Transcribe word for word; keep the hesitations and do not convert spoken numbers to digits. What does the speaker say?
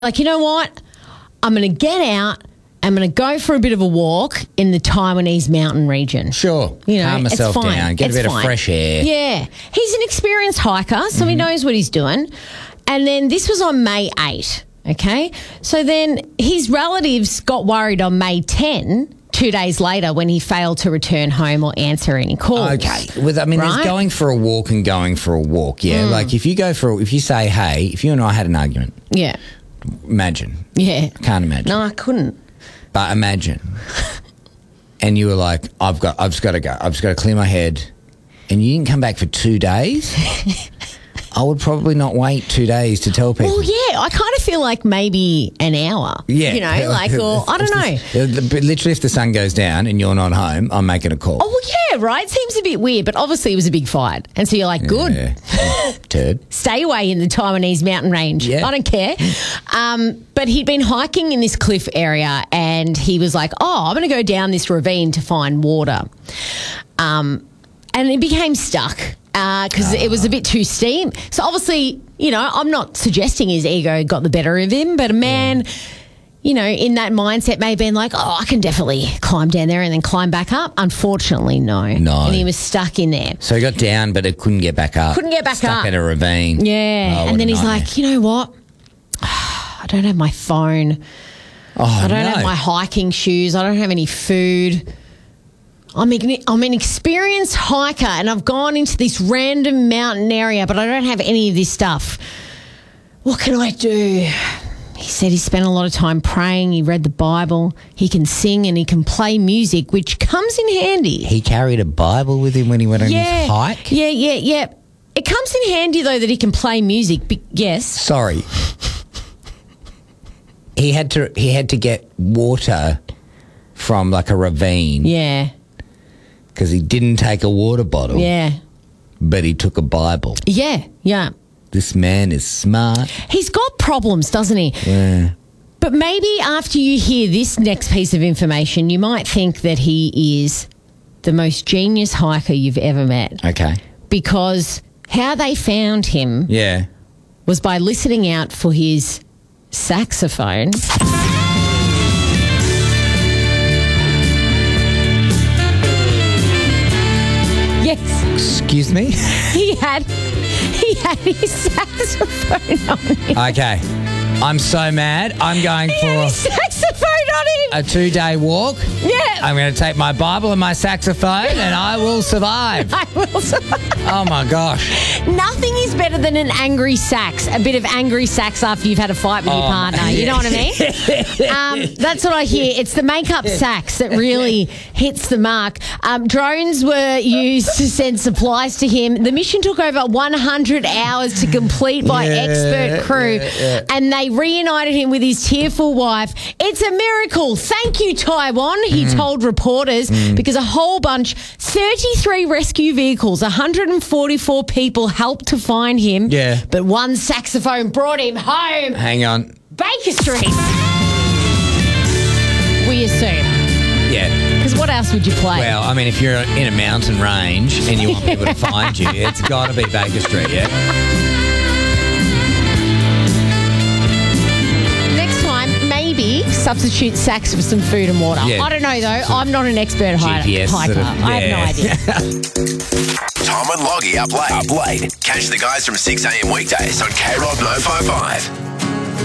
Like, you know what? I'm going to get out. I'm going to go for a bit of a walk in the Taiwanese mountain region. Sure. You know, Calm myself it's fine. down. Get it's a bit fine. of fresh air. Yeah. He's an experienced hiker, so mm-hmm. he knows what he's doing. And then this was on May eighth, okay? So then his relatives got worried on May tenth, two days later, when he failed to return home or answer any calls. Okay. With, I mean, right? there's going for a walk and going for a walk, yeah? Mm. Like, if you go for, if you say, hey, if you and I had an argument. Yeah. Imagine. Yeah. I can't imagine. No, I couldn't. But imagine. And you were like, I've got, I've just got to go. I've just got to clear my head. And you didn't come back for two days? I would probably not wait two days to tell people. Well, yeah, I kind of feel like maybe an hour. Yeah. You know, like, or I don't know. But literally, if the sun goes down and you're not home, I'm making a call. Oh, well, yeah, right? Seems a bit weird, but obviously it was a big fight. And so you're like, good. Yeah. Turd. Stay away in the Taiwanese mountain range. Yeah. I don't care. Um, but he'd been hiking in this cliff area and he was like, oh, I'm going to go down this ravine to find water. Um, and it became stuck. Because uh, it was a bit too steep. So obviously, you know, I'm not suggesting his ego got the better of him, but a man, yeah. you know, in that mindset may have been like, oh, I can definitely climb down there and then climb back up. Unfortunately, no. No. And he was stuck in there. So he got down, but it couldn't get back up. Couldn't get back stuck up. Stuck in a ravine. Yeah. Oh, and then he's nightmare. like, you know what? I don't have my phone. Oh, I don't no. have my hiking shoes. I don't have any food. I'm an, I'm an experienced hiker and I've gone into this random mountain area, but I don't have any of this stuff. What can I do? He said he spent a lot of time praying. He read the Bible. He can sing and he can play music, which comes in handy. He carried a Bible with him when he went on yeah, his hike? Yeah, yeah, yeah. It comes in handy, though, that he can play music. Be- yes. Sorry. he had to. He had to get water from like a ravine. Yeah. Because he didn't take a water bottle. Yeah. But he took a Bible. Yeah, yeah. This man is smart. He's got problems, doesn't he? Yeah. But maybe after you hear this next piece of information, you might think that he is the most genius hiker you've ever met. Okay. Because how they found him yeah. was by listening out for his saxophone. Yes. Excuse me? He had he had his saxophone on him. Okay. I'm so mad. I'm going he for had his saxophone on him. a two-day walk. Yeah. I'm going to take my Bible and my saxophone and I will survive. I will survive. Oh, my gosh. Nothing is better than an angry sax, a bit of angry sax after you've had a fight with oh, your partner. You know what I mean? um, that's what I hear. It's the makeup sax that really hits the mark. Um, drones were used to send supplies to him. The mission took over one hundred hours to complete by yeah, expert crew, yeah, yeah. and they reunited him with his tearful wife. It's a miracle. Thank you, Taiwan, he mm. told reporters, mm. because a whole bunch, thirty-three rescue vehicles, one hundred forty-four people helped to find him. Yeah. But one saxophone brought him home. Hang on. Baker Street. We assume. Yeah. Because what else would you play? Well, I mean, if you're in a mountain range and you want people to find you, it's got to be Baker Street, yeah? Next time, maybe substitute sax for some food and water. Yeah. I don't know, though. I'm not an expert hi- G P S hiker. sort of, I have no yeah. idea. Tom and Loggy up late. Up late. Catch the guys from six a.m. weekdays on K Rock nine five five.